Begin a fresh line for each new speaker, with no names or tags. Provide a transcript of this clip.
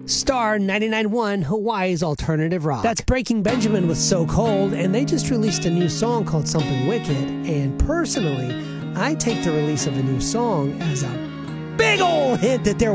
Star 99.1, Hawaii's alternative rock. That's Breaking Benjamin with So Cold, and they just released a new song called Something Wicked, and personally, I take the release of a new song as a big ol' hint that they're